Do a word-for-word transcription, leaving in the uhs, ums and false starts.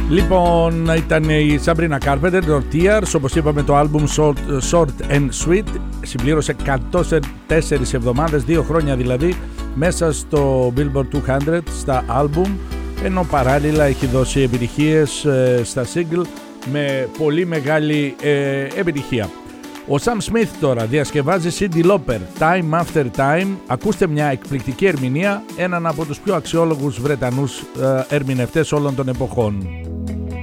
Λοιπόν, ήταν η Sabrina Carpenter, το Tears, όπως είπαμε το album Short, Short and Sweet, συμπλήρωσε εκατό τέσσερις εβδομάδες, δύο χρόνια δηλαδή, μέσα στο Billboard εκατό στα album, ενώ παράλληλα έχει δώσει επιτυχίες ε, στα single με πολύ μεγάλη ε, επιτυχία. Ο Sam Smith τώρα διασκευάζει Cyndi Lauper, Time After Time. Ακούστε μια εκπληκτική ερμηνεία, έναν από τους πιο αξιόλογους Βρετανούς ε, ερμηνευτές όλων των εποχών.